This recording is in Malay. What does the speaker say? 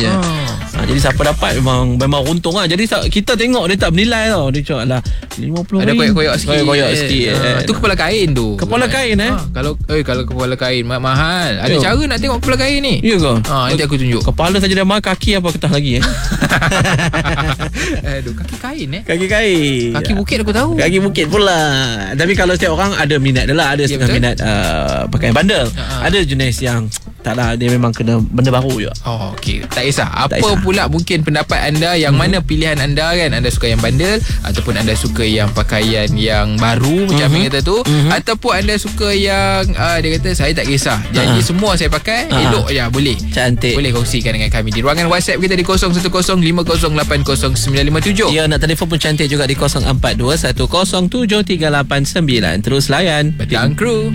je. Jadi siapa dapat memang untung lah. Jadi kita tengok dia tak bernilai tau. Dia cakap lah 50 ada koyak-koyak sikit. Koyak-koyak sikit. Tu kepala kain tu. Kepala kain Kalau kepala kain mahal. Ada cara nak tengok kepala kain ni. Ya ke? Nanti aku tunjuk. Kepala saja dah mahal, kaki apa ketah lagi Aduh, kaki kain Kaki kain. Kaki bukit aku tahu. Kaki bukit pula. Tapi kalau setiap orang ada minat dia lah. Ada setengah minat pakaian bandel. Ada jenis yang taklah, dia memang kena benda baru je. Okey, tak kisah. Pula mungkin pendapat anda, yang mana pilihan anda kan? Anda suka yang bandel ataupun anda suka yang pakaian yang baru macam Amin kata tu, ataupun anda suka yang dia kata saya tak kisah. Jadi semua saya pakai elok je, boleh. Cantik. Boleh kongsikan dengan kami di ruangan WhatsApp kita di 0105080957. Ya, nak telefon pun cantik juga di 0421073889. Terus layan Petang Kru.